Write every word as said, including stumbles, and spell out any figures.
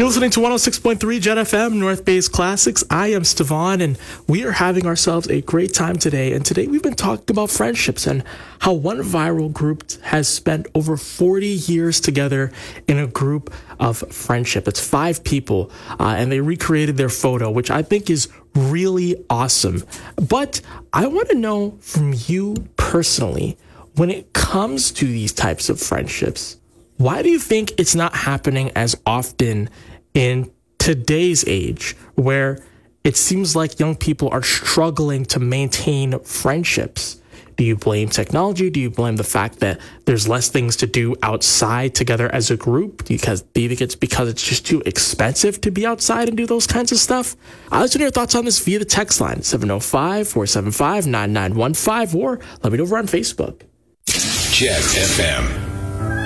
You're listening to one oh six point three Jet F M, North Bay's Classics. I am Stefan, and we are having ourselves a great time today. And today we've been talking about friendships and how one viral group has spent over forty years together in a group of friendship. It's five people, uh, and they recreated their photo, which I think is really awesome. But I want to know from you personally, when it comes to these types of friendships, why do you think it's not happening as often in today's age, where it seems like young people are struggling to maintain friendships? Do you blame technology? Do you blame the fact that there's less things to do outside together as a group? Because do you think it's because it's just too expensive to be outside and do those kinds of stuff? I'll listen to your thoughts on this via the text line, seven oh five, four seven five, nine nine one five, or let me know over on Facebook. Jet F M.